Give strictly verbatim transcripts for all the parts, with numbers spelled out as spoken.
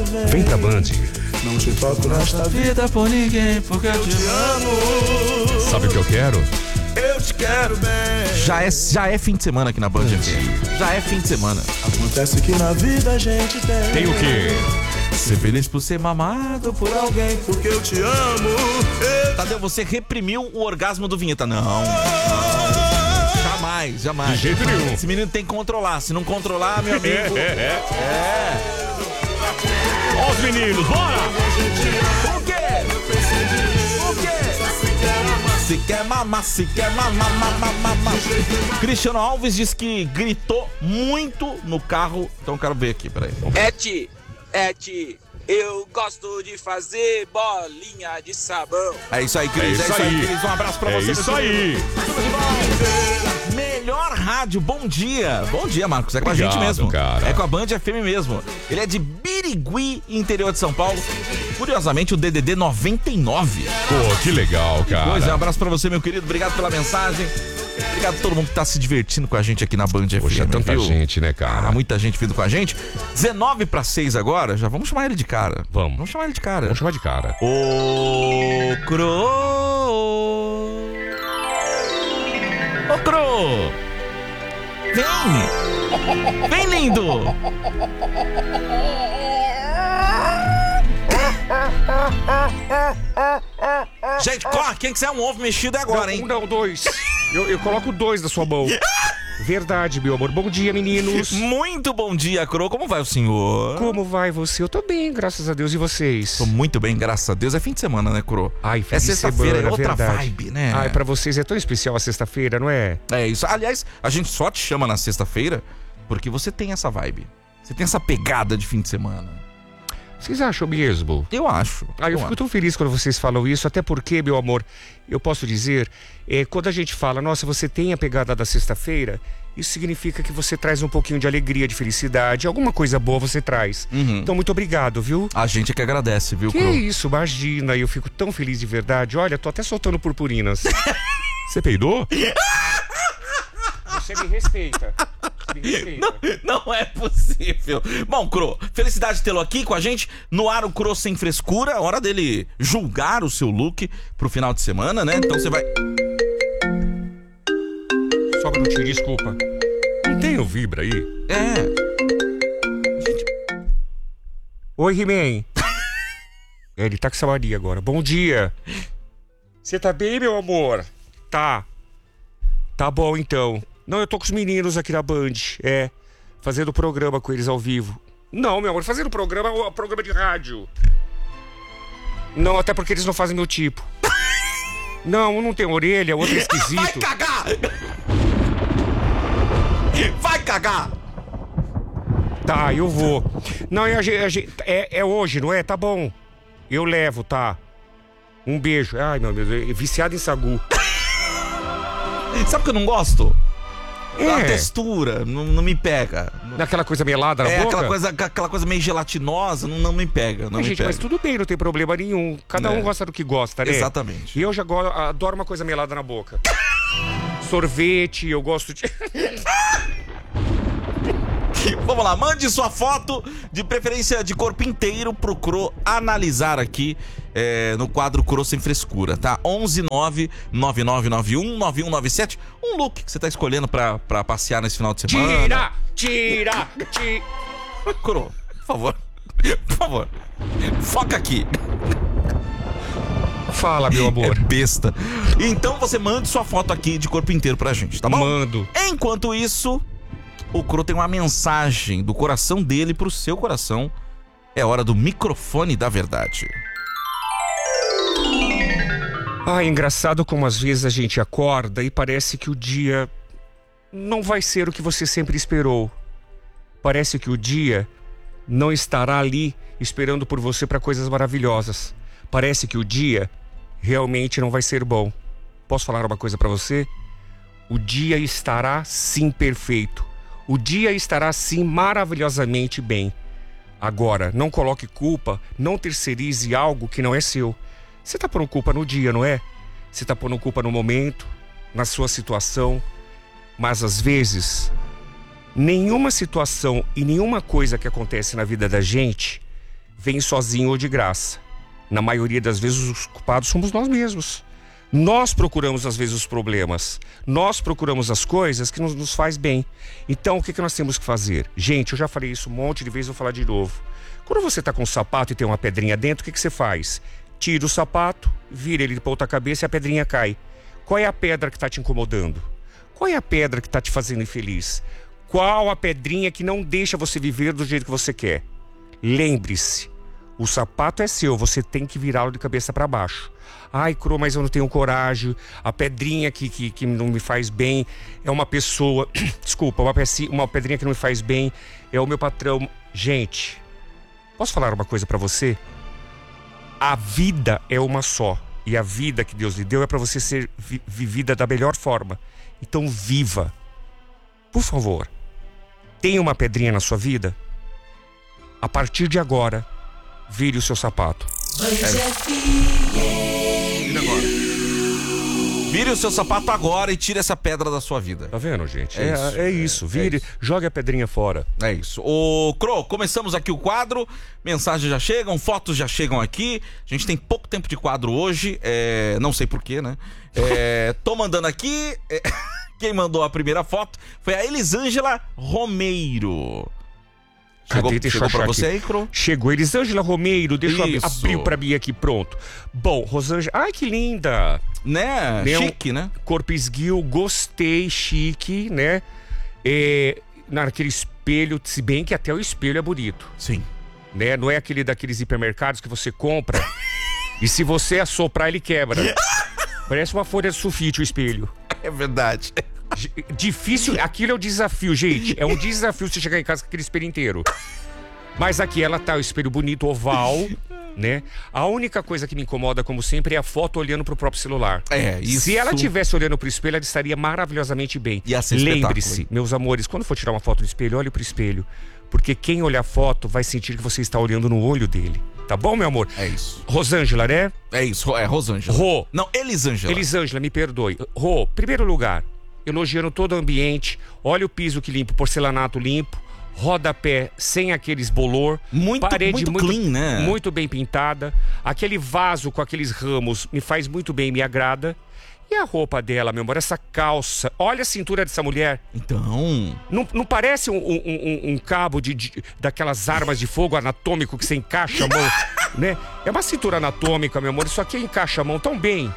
vem. Vem pra Band. Não te toco nesta vida por ninguém, porque eu te amo. Sabe o que eu quero? Eu te quero bem. Já é, já é fim de semana aqui na Band F M. Já é fim de semana. Acontece que na vida a gente tem. Tem o quê? Ser feliz por ser mamado por alguém, porque eu te amo. Eu... Tadeu, você reprimiu o orgasmo do Vinheta. Não, não. Jamais, jamais. De jeito nenhum. Esse menino tem que controlar. Se não controlar, meu amigo. É, é, é. É. Ó os meninos, bora! O quê? O quê? Se quer mamar, se quer mamar, mamar, mamar. Cristiano Alves diz que gritou muito no carro. Então eu quero ver aqui, peraí. Eti, Eti, eu gosto de fazer bolinha de sabão. É isso aí, Cris. É isso, é isso aí. aí, Cris. Um abraço pra É você. isso aí. Melhor rádio, bom dia. Bom dia, Marcos. É com Obrigado, a gente mesmo. cara. É com a Band F M mesmo. Ele é de Birigui, interior de São Paulo. Curiosamente, o D D D noventa e nove. Pô, que legal, cara. Pois é, um abraço pra você, meu querido. Obrigado pela mensagem. Obrigado a todo mundo que tá se divertindo com a gente aqui na Band F M. Poxa, tanta viu? gente, né, cara? Ah, muita gente vindo com a gente. dezenove para seis agora. Já vamos chamar ele de cara. Vamos. Vamos chamar ele de cara. Vamos chamar de cara. Ô, Cro. Ô, Cro. Vem. Vem, lindo. Gente, corre. Quem quiser um ovo mexido é agora, hein? Um, não, dois. Eu, eu coloco dois na sua mão. Verdade, meu amor. Bom dia, meninos. Muito bom dia, Cro. Como vai o senhor? Como vai você? Eu tô bem, graças a Deus. E vocês? Tô muito bem, graças a Deus. É fim de semana, né, Cro? Ai, É feliz sexta-feira, é semana, outra verdade. vibe, né? Ai, pra vocês é tão especial a sexta-feira, não é? É isso. Aliás, a gente só te chama na sexta-feira porque você tem essa vibe. Você tem essa pegada de fim de semana. Vocês acham mesmo? Eu acho. Ah, eu fico tão feliz quando vocês falam isso, até porque, meu amor, eu posso dizer, é, quando a gente fala, nossa, você tem a pegada da sexta-feira, isso significa que você traz um pouquinho de alegria, de felicidade, alguma coisa boa você traz. Uhum. Então, muito obrigado, viu? A gente é que agradece, viu, Que Cro? isso, imagina, eu fico tão feliz de verdade. Olha, tô até soltando purpurinas. Você peidou? Você me respeita. Você me respeita. Não, não é possível. Bom, Cro, felicidade de tê-lo aqui com a gente. No ar, o Cro sem frescura. Hora dele julgar o seu look pro final de semana, né? Então você vai... Só um minutinho, desculpa. Não tem o vibra aí? É. Gente... Oi, He-Man. É, ele tá com essa Maria agora. Bom dia. Você tá bem, meu amor? Tá. Tá bom, então. Não, eu tô com os meninos aqui na Band. É, fazendo programa com eles ao vivo. Não, meu amor, fazendo programa, programa de rádio. Não, até porque eles não fazem meu tipo. Não, um não tem orelha, o outro é esquisito. Vai cagar! Vai cagar! Tá, eu vou. Não, é, é, é hoje, não é? Tá bom. Eu levo, tá? Um beijo. Ai, meu Deus, é viciado em sagu. Sabe o que eu não gosto? É. A textura, não, não me pega. Naquela coisa melada na é, boca? aquela coisa, aquela coisa meio gelatinosa, não, não me pega. Não Mas, me gente, pega. mas tudo bem, não tem problema nenhum. Cada É. um gosta do que gosta, né? Exatamente. E eu já go- adoro uma coisa melada na boca. Sorvete, eu gosto de... Vamos lá, mande sua foto, de preferência de corpo inteiro, pro Cro analisar aqui é, no quadro Cro Sem Frescura, tá? onze nove nove nove nove um nove um nove sete. Um look que você tá escolhendo pra, pra passear nesse final de semana. Tira! Tira! Tira! Cro, por favor. Por favor. Foca aqui. Fala, meu É amor. besta. Então você mande sua foto aqui de corpo inteiro pra gente, tá bom? Mando. Enquanto isso, o Cro tem uma mensagem do coração dele pro seu coração. É hora do microfone da verdade. Ah, é engraçado como às vezes a gente acorda e parece que o dia não vai ser o que você sempre esperou. Parece que o dia não estará ali esperando por você para coisas maravilhosas. Parece que o dia realmente não vai ser bom. Posso falar uma coisa para você? O dia estará sim perfeito. O dia estará sim maravilhosamente bem. Agora, não coloque culpa, não terceirize algo que não é seu. Você está pondo culpa no dia, não é? Você está pondo culpa no momento, na sua situação. Mas às vezes, nenhuma situação e nenhuma coisa que acontece na vida da gente vem sozinho ou de graça. Na maioria das vezes os culpados somos nós mesmos. Nós procuramos às vezes os problemas. Nós procuramos as coisas que nos, nos faz bem. Então o que, que nós temos que fazer? Gente, eu já falei isso um monte de vezes, vou falar de novo. Quando você está com um sapato e tem uma pedrinha dentro, o que, que você faz? Tira o sapato, vira ele para outra cabeça e a pedrinha cai. Qual é a pedra que está te incomodando? Qual é a pedra que está te fazendo infeliz? Qual a pedrinha que não deixa você viver do jeito que você quer? Lembre-se, o sapato é seu, você tem que virá-lo de cabeça para baixo. Ai, Cro, mas eu não tenho coragem. A pedrinha que, que, que não me faz bem é uma pessoa... Desculpa, uma, peci, uma pedrinha que não me faz bem é o meu patrão. Gente, posso falar uma coisa para você? A vida é uma só. E a vida que Deus lhe deu é para você ser vi- vivida da melhor forma. Então viva. Por favor, tem uma pedrinha na sua vida? A partir de agora, vire o seu sapato. Vira agora. Vire o seu sapato agora e tire essa pedra da sua vida. Tá vendo, gente? É É, isso, é isso. Vire, é isso. jogue a pedrinha fora. É isso. Ô, Cro, começamos aqui o quadro. Mensagens já chegam, fotos já chegam aqui. A gente tem pouco tempo de quadro hoje. É... Não sei porquê, né? É... Tô mandando aqui. É... Quem mandou a primeira foto foi a Elisângela Romeiro. Chegou, Cadê? Deixa eu chegou pra achar você aqui. aí, Cro? Chegou Elisângela Romeiro, deixa eu Isso. abrir pra mim aqui, pronto. Bom, Rosângela, ai que linda. Né? Né, um- Chique, né? Corpo esguio, gostei, chique, né? É, naquele espelho, se bem que até o espelho é bonito, Sim. né? Não é aquele daqueles hipermercados que você compra e se você assoprar ele quebra. Parece uma folha de sulfite o espelho. É verdade. G- Difícil, aquilo é o desafio, gente. É um desafio você chegar em casa com aquele espelho inteiro. Mas aqui ela tá, o espelho bonito, oval, né? A única coisa que me incomoda, como sempre, é a foto olhando pro próprio celular. É, isso. Se ela estivesse olhando pro espelho, ela estaria maravilhosamente bem. Ia ser Lembre-se, espetáculo, hein? meus amores, quando for tirar uma foto do espelho, olhe pro espelho. Porque quem olhar a foto vai sentir que você está olhando no olho dele. Tá bom, meu amor? É isso. Rosângela, né? É isso. É Rosângela. Rô. Não, Elisângela. Elisângela, me perdoe. Rô, primeiro lugar, elogiando todo o ambiente. Olha o piso que limpo, porcelanato limpo. Rodapé sem aqueles bolor. Muito, Parede muito clean, né? Muito bem pintada. Aquele vaso com aqueles ramos me faz muito bem, me agrada. E a roupa dela, meu amor, essa calça. Olha a cintura dessa mulher. Então... Não, não parece um, um- um- um cabo de, de- daquelas armas de fogo anatômico que você encaixa a mão, né? É uma cintura anatômica, meu amor. Isso aqui encaixa a mão tão bem.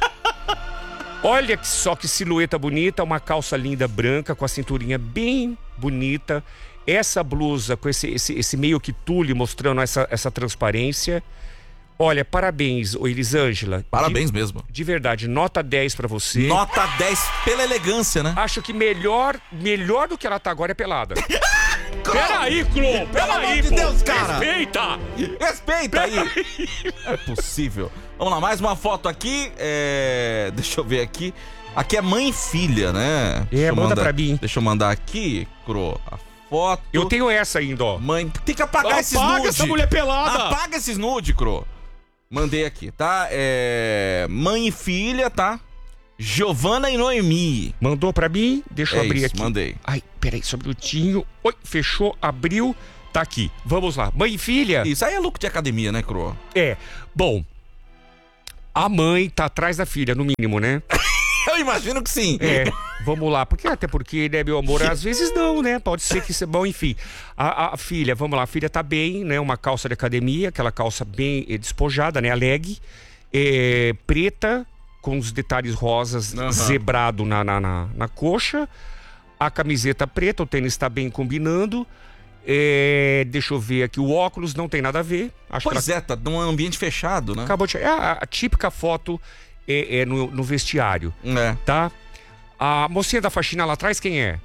Olha que só que silhueta bonita, uma calça linda branca com a cinturinha bem bonita. Essa blusa com esse, esse, esse meio que tule mostrando essa, essa transparência. Olha, parabéns, ô Elisângela. Parabéns de, mesmo. De verdade, nota dez pra você. Nota dez pela elegância, né? Acho que melhor, melhor do que ela tá agora é pelada. Peraí, Clô! Peraí, amor de pô! Deus, cara! Respeita! Respeita aí! É possível. Vamos lá, mais uma foto aqui. É... Deixa eu ver aqui. Aqui é mãe e filha, né? Deixa eu manda mandar- pra mim. Deixa eu mandar aqui, Cro, a foto. Eu tenho essa ainda, ó. Mãe, tem que apagar esses Apaga nude. essa mulher pelada! Apaga esses nude, Cro. Mandei aqui, tá? É... Mãe e filha, tá? Giovana e Noemi. Mandou pra mim? Deixa eu É abrir isso, aqui. mandei. Ai, peraí, só um minutinho. Oi, fechou, abriu, tá aqui. Vamos lá. Mãe e filha? Isso aí é look de academia, né, Cro? É. Bom, a mãe tá atrás da filha, no mínimo, né? Eu imagino que sim. É, vamos lá. Porque, até porque, né, meu amor, às vezes não, né? Pode ser que seja bom, enfim. A, a filha, vamos lá, a filha tá bem, né? Uma calça de academia, aquela calça bem eh, despojada, né? A leg. É, preta, com os detalhes rosas, Aham. zebrado na, na, na, na coxa. A camiseta preta, o tênis tá bem combinando. É, deixa eu ver aqui, o óculos não tem nada a ver. Acho Pois que ela é, tá num ambiente fechado, né? acabou de... É a, a típica foto é, é no, no vestiário. É. Tá? A mocinha da faxina lá atrás, quem é?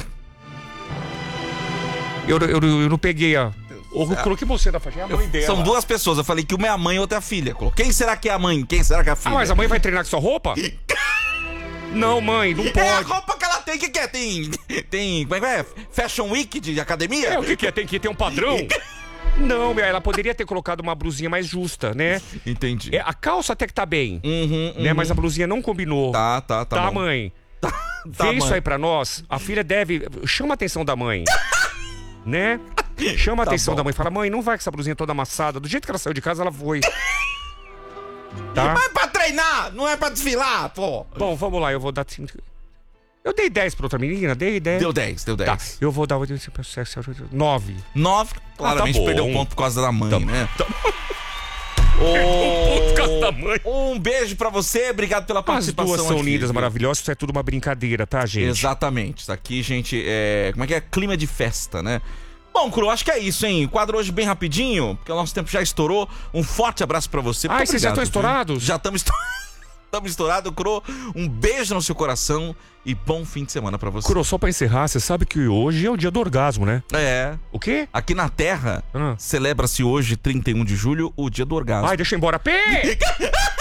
Eu, eu, eu não peguei a... Eu coloquei mocinha da faxina, é a mãe dela. São duas pessoas, eu falei que uma é a mãe e outra é a filha. Cro. Quem será que é a mãe? Quem será que é a filha? Ah, mas a mãe vai treinar com sua roupa? Não, mãe, não É a pode. roupa que ela tem, o que, que é? Tem. Tem. Como é que é? Fashion Week de academia? É, o que, que é? Tem que ter um padrão? Não, meu, ela poderia ter colocado uma blusinha mais justa, né? Entendi. É, a calça até que tá bem, Uhum, né? uhum. Mas a blusinha não combinou. Tá, tá, tá. Tá, bom. mãe? Tá, Vê isso mãe. aí pra nós. A filha deve... Chama a atenção da mãe. Né? Chama a Tá atenção bom. da mãe. Fala, mãe, não vai com essa blusinha toda amassada. Do jeito que ela saiu de casa, ela foi. Tá? Mas é pra treinar, não é pra desfilar, pô. Bom, vamos lá, eu vou dar... Eu dei dez pra outra menina, dei dez. Deu dez, deu Tá, dez. eu vou dar nove. nove, claramente bom. perdeu um ponto por causa da mãe, Tá- né? tá- Ô, por causa da mãe. Um beijo pra você, obrigado pela As participação. duas são aqui, lindas, viu? maravilhosas, isso é tudo uma brincadeira, tá, gente? Exatamente. Isso aqui, gente, é... Como é que é? Clima de festa, né? Bom, Cru, acho que é isso, hein? O quadro hoje bem rapidinho, porque o nosso tempo já estourou. Um forte abraço pra você. Ah, Muito vocês já obrigado, estão viu? estourados? Já estamos estourados. Estamos estourados, Cru. Um beijo no seu coração e bom fim de semana pra você. Curo, só pra encerrar, você sabe que hoje é o dia do orgasmo, né? É. O quê? Aqui na Terra, Ah. celebra-se hoje, trinta e um de julho, o dia do orgasmo. Ai, deixa eu ir embora. Pê!